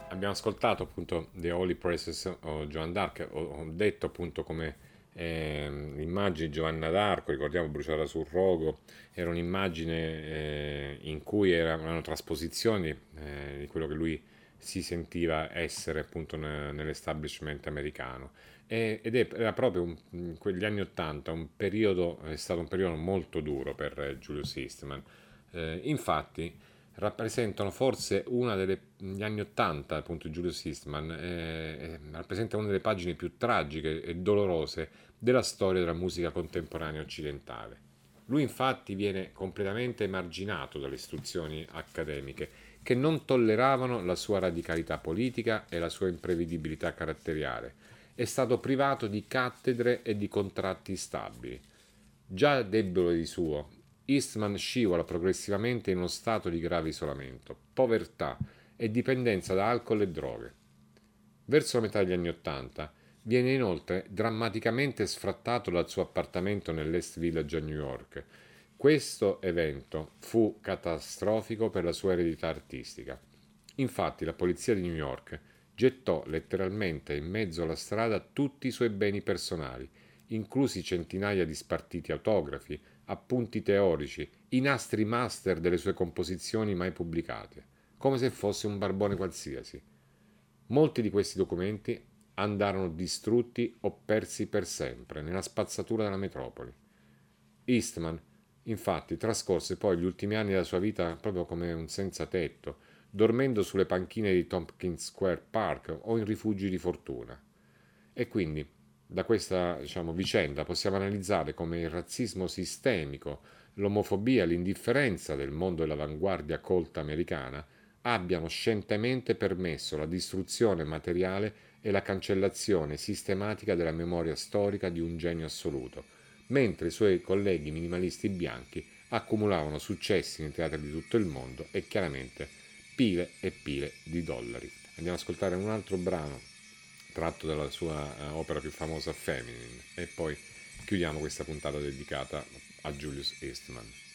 Abbiamo ascoltato appunto The Holy Praises o Joan d'Arc, ho detto appunto come l'immagine di Giovanna d'Arco, ricordiamo bruciata sul rogo, era un'immagine in cui erano trasposizioni di quello che lui si sentiva essere appunto nell'establishment americano. Era proprio in quegli anni Ottanta un periodo, è stato un periodo molto duro per Julius Eastman. Infatti rappresentano forse una delle gli anni 80, appunto Julius Eastman, rappresenta una delle pagine più tragiche e dolorose della storia della musica contemporanea occidentale. Lui infatti viene completamente emarginato dalle istruzioni accademiche che non tolleravano la sua radicalità politica e la sua imprevedibilità caratteriale. È stato privato di cattedre e di contratti stabili. Già debole di suo, Eastman scivola progressivamente in uno stato di grave isolamento, povertà e dipendenza da alcol e droghe. Verso la metà degli anni Ottanta viene inoltre drammaticamente sfrattato dal suo appartamento nell'Est Village a New York. Questo evento fu catastrofico per la sua eredità artistica. Infatti la polizia di New York gettò letteralmente in mezzo alla strada tutti i suoi beni personali, inclusi centinaia di spartiti autografi, appunti teorici, i nastri master delle sue composizioni mai pubblicate, come se fosse un barbone qualsiasi. Molti di questi documenti andarono distrutti o persi per sempre nella spazzatura della metropoli. Eastman, infatti, trascorse poi gli ultimi anni della sua vita proprio come un senza tetto, dormendo sulle panchine di Tompkins Square Park o in rifugi di fortuna. E quindi da questa vicenda possiamo analizzare come il razzismo sistemico, l'omofobia, l'indifferenza del mondo dell'avanguardia colta americana abbiano scientemente permesso la distruzione materiale e la cancellazione sistematica della memoria storica di un genio assoluto, mentre i suoi colleghi minimalisti bianchi accumulavano successi nei teatri di tutto il mondo e chiaramente pile e pile di dollari. Andiamo ad ascoltare un altro brano tratto dalla sua opera più famosa Feminine e poi chiudiamo questa puntata dedicata a Julius Eastman.